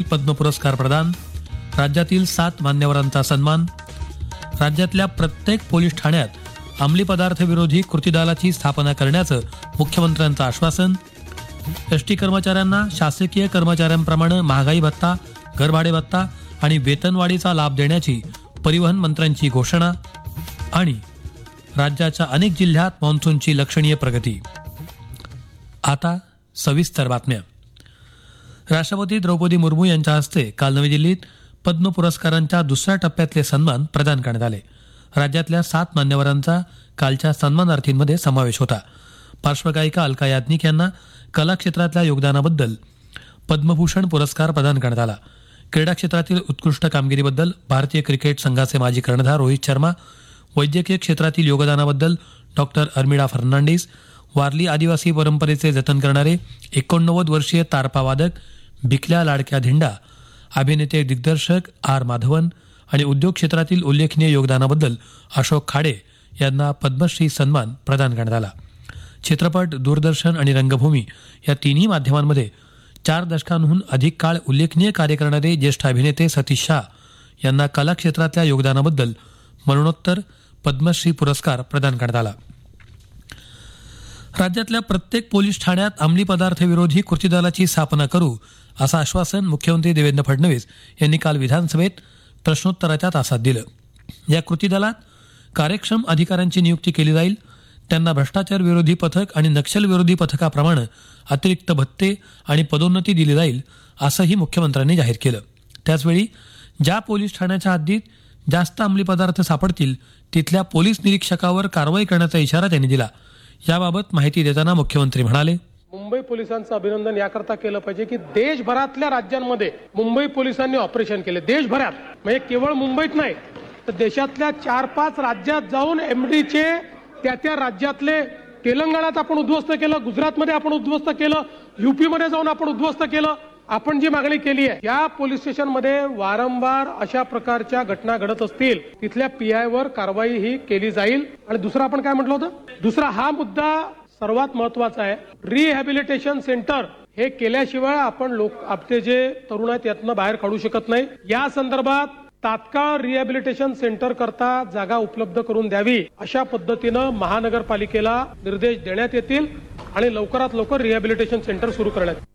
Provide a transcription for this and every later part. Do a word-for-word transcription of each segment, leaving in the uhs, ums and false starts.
पद्म पुरस्कार प्रदान, राज्यातील सात मान्यवरांचा सन्मान, राज्यातल्या प्रत्येक पोलीस ठाण्यात अंमली पदार्थ विरोधी कृती दलाची स्थापना करण्याचं मुख्यमंत्र्यांचं आश्वासन, एसटी कर्मचाऱ्यांना शासकीय कर्मचाऱ्यांप्रमाणे महागाई भत्ता, घरभाडे भत्ता आणि वेतनवाढीचा लाभ देण्याची परिवहन मंत्र्यांची घोषणा आणि राज्याच्या अनेक जिल्ह्यात मान्सूनची लक्षणीय प्रगती. आता सविस्तर बातम्या. राष्ट्रपती द्रौपदी मुर्मू यांच्या हस्ते काल नवी दिल्लीत पद्म पुरस्कारांच्या दुसऱ्या टप्प्यातले सन्मान प्रदान करण्यात आले. राज्यातल्या सात मान्यवरांचा कालच्या सन्मानार्थींमध्ये समावेश होता. पार्श्वगायिका अलका याज्ञिक यांना कला क्षेत्रातल्या योगदानाबद्दल पद्मभूषण पुरस्कार प्रदान करण्यात आला. क्रीडा क्षेत्रातील उत्कृष्ट कामगिरीबद्दल भारतीय क्रिकेट संघाचे माजी कर्णधार रोहित शर्मा, वैद्यकीय क्षेत्रातील योगदानाबद्दल डॉक्टर अर्मिडा फर्नांडिस, वारली आदिवासी परंपरेचे जतन करणारे एकोणनव्वद वर्षीय तारपा वादक भिकल्या लाडक्या धिंडा, अभिनेते दिग्दर्शक आर माधवन आणि उद्योग क्षेत्रातील उल्लेखनीय योगदानाबद्दल अशोक खाडे यांना पद्मश्री सन्मान प्रदान करण्यात आला. चित्रपट, दूरदर्शन आणि रंगभूमी या तिन्ही माध्यमांमध्ये चार दशकांहून अधिक काळ उल्लेखनीय कार्य करणारे ज्येष्ठ अभिनेते सतीश शाह यांना कला क्षेत्रातल्या योगदानाबद्दल मरणोत्तर पद्मश्री पुरस्कार प्रदान करण्यात आला. राज्यातल्या प्रत्येक पोलीस ठाण्यात अंमली पदार्थ विरोधी कृती दलाची स्थापना करू असं आश्वासन मुख्यमंत्री देवेंद्र फडणवीस यांनी काल विधानसभेत प्रश्नोत्तराच्या तासात दिलं. या कृती दलात कार्यक्षम अधिकाऱ्यांची नियुक्ती केली जाईल. त्यांना भ्रष्टाचार विरोधी पथक आणि नक्षल विरोधी पथकाप्रमाणे अतिरिक्त भत्ते आणि पदोन्नती दिली जाईल असंही मुख्यमंत्र्यांनी जाहीर केलं. त्याचवेळी ज्या पोलीस ठाण्याच्या हद्दीत जास्त अंमली पदार्थ सापडतील तिथल्या पोलीस निरीक्षकावर कारवाई करण्याचा इशारा त्यांनी दिला. याबाबत माहिती देताना मुख्यमंत्री म्हणाले, मुंबई पोलिसांचं अभिनंदन याकरता केलं पाहिजे की देशभरातल्या राज्यांमध्ये मुंबई पोलिसांनी ऑपरेशन केले. देशभरात म्हणजे केवळ मुंबईत नाही तर देशातल्या चार पाच राज्यात जाऊन एमडीचे त्या त्या राज्यातले, तेलंगणात आपण उद्ध्वस्त केलं, गुजरातमध्ये आपण उद्ध्वस्त केलं, युपीमध्ये जाऊन आपण उद्ध्वस्त केलं. आपण जी मागणी केली आहे या पोलीस स्टेशनमध्ये वारंवार अशा प्रकारच्या घटना घडत असतील तिथल्या पीआय वर कारवाई ही केली जाईल. आणि दुसरा आपण काय म्हटलं होतं, दुसरा हा मुद्दा सर्वात महत्वाचा आहे. रिहॅबिलिटेशन सेंटर हे केल्याशिवाय आपण लोक आपले जे तरुण आहेत यातनं बाहेर काढू शकत नाही. या संदर्भात तात्काळ रिहॅबिलिटेशन सेंटर करता जागा उपलब्ध करून द्यावी अशा पद्धतीनं महानगरपालिकेला निर्देश देण्यात येतील आणि लवकरात लवकर रिहॅबिलिटेशन सेंटर सुरू करण्यात येईल.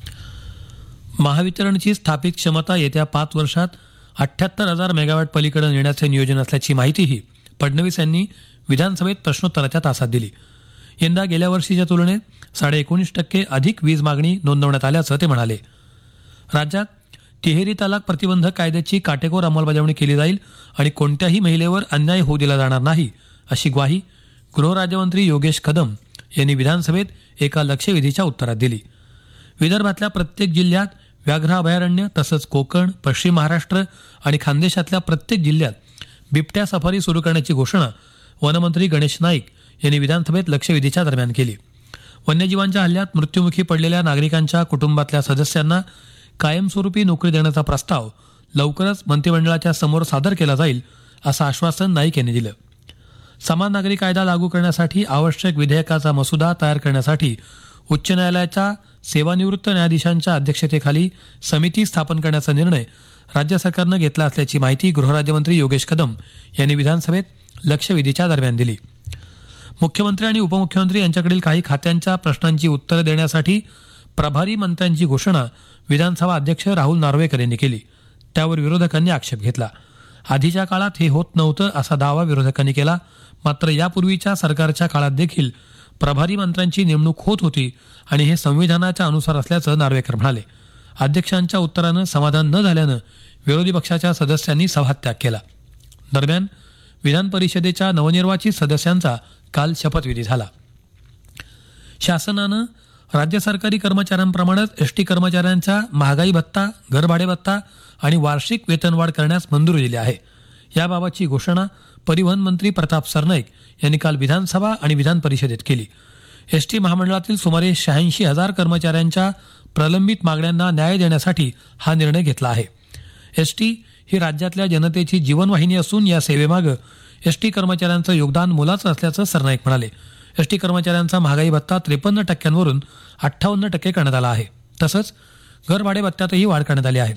महावितरणची स्थापित क्षमता येत्या पाच वर्षात अठ्ठ्याहत्तर हजार मेगावॅट पलीकडे नेण्याचे नियोजन असल्याची माहितीही फडणवीस यांनी विधानसभेत प्रश्नोत्तराच्या तासात दिली. यंदा गेल्या वर्षीच्या तुलनेत साडे एकोणीस टक्के अधिक वीज मागणी नोंदवण्यात आल्याचं ते म्हणाले. राज्यात तिहेरी तलाक प्रतिबंधक कायद्याची काटेकोर अंमलबजावणी केली जाईल आणि कोणत्याही महिलेवर अन्याय होऊ दिला जाणार नाही अशी ग्वाही गृहराज्यमंत्री योगेश कदम यांनी विधानसभेत एका लक्षवेधीच्या उत्तरात दिली. विदर्भातल्या प्रत्येक जिल्ह्यात व्याघ्र अभयारण्य तसंच कोकण, पश्चिम महाराष्ट्र आणि खानदेशातल्या प्रत्येक जिल्ह्यात बिबट्या सफारी सुरू करण्याची घोषणा वनमंत्री गणेश नाईक यांनी विधानसभेत लक्षवेधीच्या दरम्यान केली. वन्यजीवांच्या हल्ल्यात मृत्युमुखी पडलेल्या नागरिकांच्या कुटुंबातल्या सदस्यांना कायमस्वरूपी नोकरी देण्याचा प्रस्ताव लवकरच मंत्रिमंडळाच्या समोर सादर केला जाईल असं आश्वासन नाईक यांनी दिलं. समान नागरी कायदा लागू करण्यासाठी आवश्यक विधेयकाचा मसुदा तयार करण्यासाठी उच्च न्यायालयाच्या सेवानिवृत्त न्यायाधीशांच्या अध्यक्षतेखाली समिती स्थापन करण्याचा निर्णय राज्य सरकारनं घेतला असल्याची माहिती गृहराज्यमंत्री योगेश कदम यांनी विधानसभेत लक्षवेधीच्या दरम्यान दिली. मुख्यमंत्री आणि उपमुख्यमंत्री यांच्याकडील काही खात्यांच्या प्रश्नांची उत्तरं देण्यासाठी प्रभारी मंत्र्यांची घोषणा विधानसभा अध्यक्ष राहुल नार्वेकर यांनी केली. त्यावर विरोधकांनी आक्षेप घेतला. आधीच्या काळात हे होत नव्हतं असा दावा विरोधकांनी केला. मात्र यापूर्वीच्या सरकारच्या काळात देखील प्रभारी मंत्र्यांची नेमणूक होत होती आणि हे संविधानाच्या अनुसार असल्याचं नार्वेकर म्हणाले. अध्यक्षांच्या उत्तरानं समाधान न झाल्यानं विरोधी पक्षाच्या सदस्यांनी सभात्याग केला. दरम्यान विधान परिषदेच्या नवनिर्वाचित सदस्यांचा काल शपथविधी झाला. शासनानं राज्य सरकारी कर्मचाऱ्यांप्रमाणेच एसटी कर्मचाऱ्यांचा महागाई भत्ता, घरभाडे भत्ता आणि वार्षिक वेतनवाढ करण्यास मंजुरी दिली आहे. याबाबतची घोषणा परिवहन मंत्री प्रताप सरनाईक यांनी काल विधानसभा आणि विधान परिषदेत केली. एसटी महामंडळातील सुमारे शहाऐंशी हजार कर्मचाऱ्यांच्या प्रलंबित मागण्यांना न्याय देण्यासाठी हा निर्णय घेतला आहे. एसटी ही राज्यातल्या जनतेची जीवनवाहिनी असून या सेवेमागे एसटी कर्मचाऱ्यांचं योगदान मोलाचं असल्याचं सरनाईक म्हणाले. एसटी कर्मचाऱ्यांचा महागाई भत्ता त्रेपन्न टक्क्यांवरून अठ्ठावन्न टक्के करण्यात आला आहे. तसंच घरभाडे भत्त्यातही वाढ करण्यात आली आहे.